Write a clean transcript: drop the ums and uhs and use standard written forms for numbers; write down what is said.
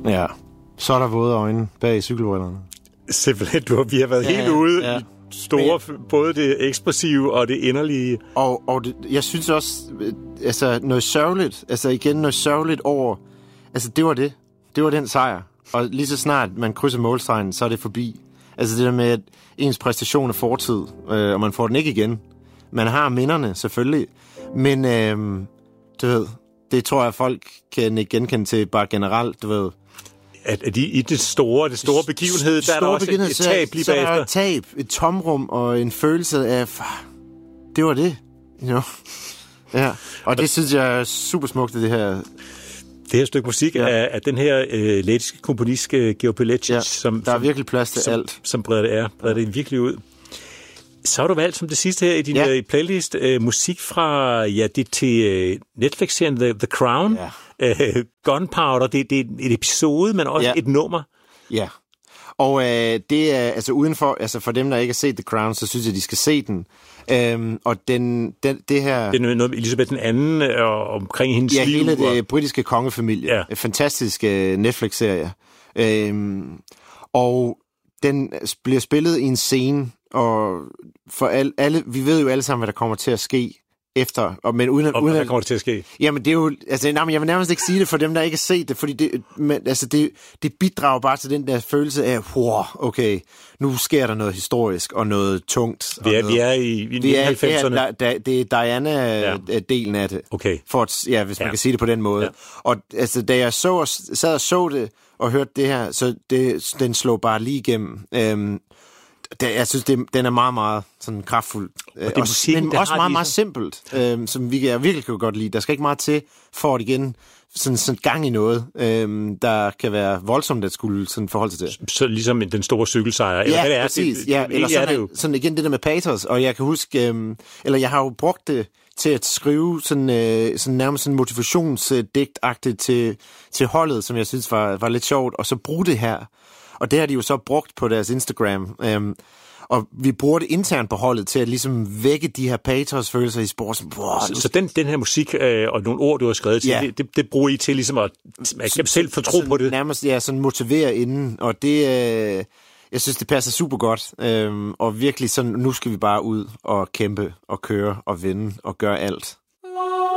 Ja, så er der våde øjne bag cykelbrillerne. Simpelthen, vi har været helt ude i store, både det ekspressive og det inderlige. Og jeg synes også, altså noget sørgeligt, altså igen noget sørgeligt over, altså det var det. Det var den sejr. Og lige så snart man krydser målstregen, så er det forbi. Altså det der med, at ens præstation er fortid, og man får den ikke igen. Man har minderne, selvfølgelig. Men, du ved, det tror jeg, folk kan ikke genkende til bare generelt, du ved. At i det store begivenhed, der er der også et tab lige bagefter. Så er der et tab, et tomrum og en følelse af, det var det, you know? Ja, og det synes jeg er super smukt, det her. Det her stykke musik er den her lettiske komponist Georg Pilecki, som der er virkelig plads til alt. Som breder det virkelig ud. Så har du valgt som det sidste her i din playlist musik fra det til Netflix-serien The Crown. Ja. Gunpowder, det er et episode, men også et nummer. Ja. Og det er altså udenfor, altså for dem der ikke har set The Crown, så synes jeg de skal se den. Og det her... Det er noget Elisabeth den anden omkring hendes liv. Ja, hele det britiske kongefamilie. Ja. Fantastisk Netflix-serie. Og den bliver spillet i en scene, og for alle, vi ved jo alle sammen, hvad der kommer til at ske efter. Men uden hvad kommer det til at ske? Jamen det er jo, altså jeg vil nærmest ikke sige det for dem, der ikke har set det, fordi det bidrager bare til den der følelse af, okay, nu sker der noget historisk og noget tungt. Vi er i 90'erne. Det er Diana-delen af det. Okay. Hvis man kan sige det på den måde. Ja. Og altså, da jeg sad og så det og hørte det her, så den slog bare lige igennem. Jeg synes, den er meget, meget sådan kraftfuld. Og men også meget, meget simpelt, som jeg virkelig kan godt lide. Der skal ikke meget til for at igen sådan gang i noget, der kan være voldsomt at skulle sådan forholde sig til. Så ligesom den store cykelsejr. Ja, præcis. Eller sådan igen det der med pathos. Og jeg kan huske, eller jeg har jo brugt det til at skrive sådan nærmest sådan motivationsdigtagtigt til holdet, som jeg synes var lidt sjovt, og så bruge det her. Og det har de jo så brugt på deres Instagram. Og vi bruger det internt på holdet til at ligesom vække de her pathos-følelser i sport. Så den her musik og nogle ord, du har skrevet til, det bruger I til ligesom at selv få tro på det? Nærmest, sådan motivere inden. Og det, jeg synes, det passer super godt. Og virkelig sådan, nu skal vi bare ud og kæmpe og køre og vinde og gøre alt.